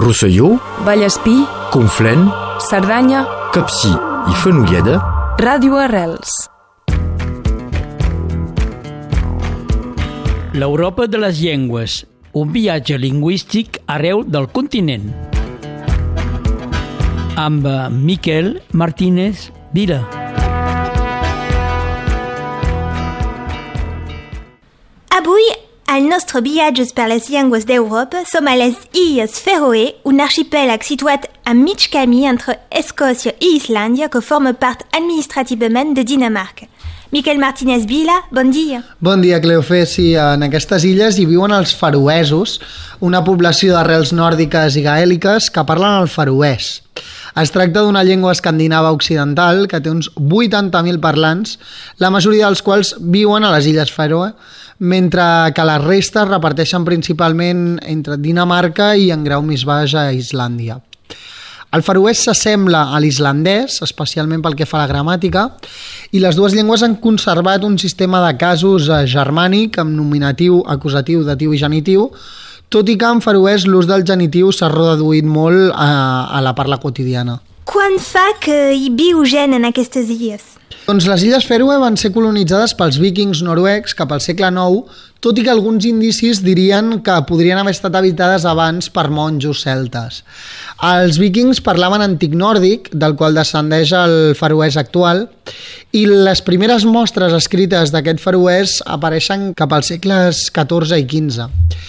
Rosselló, Vallespí, Conflent, Cerdanya, Capcí i Fenolleda. Ràdio Arrels. L'Europa de les llengües, un viatge lingüístic arreu del continent. Amb Miquel Martínez Vila. Avui, al nostre viatge per les llengües d'Europa, som a les Illes Fèroe, un arxipèlag situat a mig camí entre Escòcia i Islàndia que forma part administrativament de Dinamarca. Miquel Martínez Vila, bon dia. Bon dia, Cleofé. Sí, en aquestes illes hi viuen els faroesos, una població d'arrels nòrdiques i gaèliques que parlen el faroès. Es tracta d'una llengua escandinava occidental que té uns 80.000 parlants, la majoria dels quals viuen a les Illes Fèroe, mentre que les restes reparteixen principalment entre Dinamarca i en grau més baix a Islàndia. El faroès s'assembla a l'islandès, especialment pel que fa a la gramàtica, i les dues llengües han conservat un sistema de casos germànic amb nominatiu, acusatiu, datiu i genitiu, tot i que en faroès l'ús del genitiu s'ha reduït molt a la parla quotidiana. Quan fa que hi viu gent en aquestes illes? Doncs les Illes Fèroe van ser colonitzades pels vikings noruecs cap al segle IX, tot i que alguns indicis dirien que podrien haver estat habitades abans per monjos celtes. Els vikings parlaven antic nòrdic, del qual descendeix el faroès actual, i les primeres mostres escrites d'aquest faroès apareixen cap als segles XIV i XV.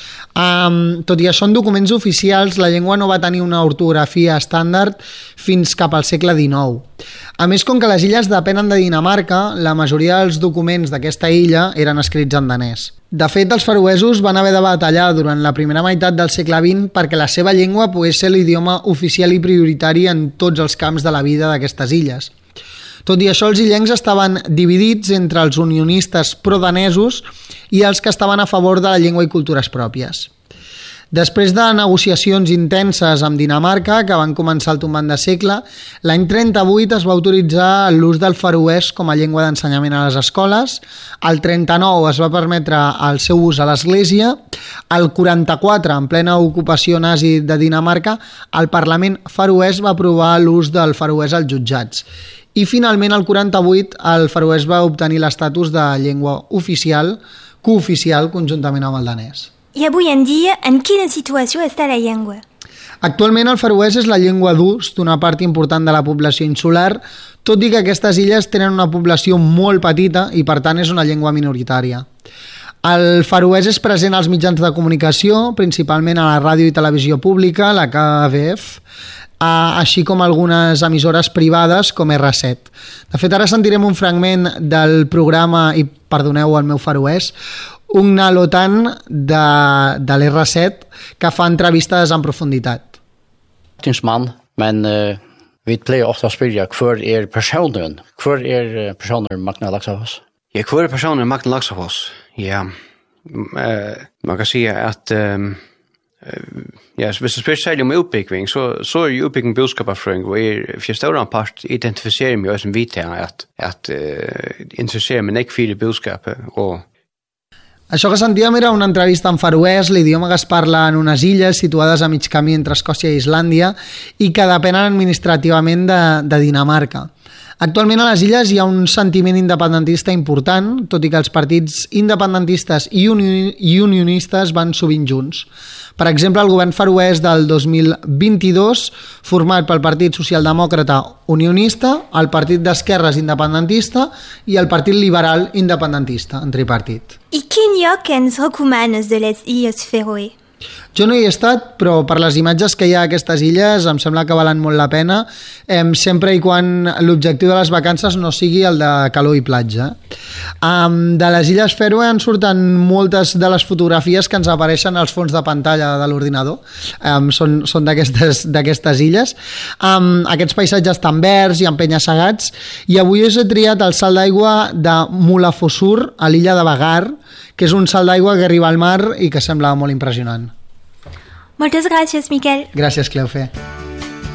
Tot i això, en documents oficials, la llengua no va tenir una ortografia estàndard fins cap al segle XIX. A més, com que les illes depenen de Dinamarca, la majoria dels documents d'aquesta illa eren escrits en danès. De fet, els faroesos van haver de batallar durant la primera meitat del segle XX perquè la seva llengua pogués ser l'idioma oficial i prioritari en tots els camps de la vida d'aquestes illes. Tot i això, els illencs estaven dividits entre els unionistes pro-danesos i els que estaven a favor de la llengua i cultures pròpies. Després de negociacions intenses amb Dinamarca, que van començar al tombant de segle, l'any 38 es va autoritzar l'ús del faroès com a llengua d'ensenyament a les escoles, al 39 es va permetre el seu ús a l'Església, al 44, en plena ocupació nazi de Dinamarca, el Parlament faroès va aprovar l'ús del faroès als jutjats. I finalment, al 48, el faroès va obtenir l'estatus de llengua oficial, cooficial, conjuntament amb el danès. I avui en dia, en quina situació està la llengua? Actualment el faroès és la llengua d'ús d'una part important de la població insular, tot i que aquestes illes tenen una població molt petita i per tant és una llengua minoritària. El faroès és present als mitjans de comunicació, principalment a la ràdio i televisió pública, la KVF, així com algunes emissores privades com R7. De fet, ara sentirem un fragment del programa, i perdoneu el meu faroès, un nalotan de l'R7 que fa entrevistes en profunditat. Man, men vi pleier ofte å spørre hver personen? Hver personen Magna Laxafoss? Ja, hver personen Magna Laxafoss? Ja, man kan si at hvis du spør særlig om utbygging, så utbygging budskapafrøring, og for større part identifiserer meg som vite at interesserer meg ikke for budskapet. Això que sentíem era una entrevista en faroès, l'idioma que es parla en unes illes situades a mig camí entre Escòcia i Islàndia i que depenen administrativament de Dinamarca. Actualment a les illes hi ha un sentiment independentista important, tot i que els partits independentistes i unionistes van sovint junts. Per exemple, el govern faroès del 2022, format pel Partit Socialdemòcrata Unionista, el Partit d'Esquerres Independentista i el Partit Liberal Independentista, en tripartit. I quin lloc ens recomanes de les Illes Fèroe? Jo no hi he estat, però per les imatges que hi ha a aquestes illes em sembla que valen molt la pena, sempre i quan l'objectiu de les vacances no sigui el de calor i platja. De les Illes Fèroe en surten moltes de les fotografies que ens apareixen als fons de pantalla de l'ordinador, són d'aquestes illes. Aquests paisatges tan verds i amb penya-segats, i avui us he triat el salt d'aigua de Mulafossur, a l'illa de Vagar, que és un salt d'aigua que arriba al mar i que sembla molt impressionant. Moltes gràcies, Miquel. Gràcies, Cleofé.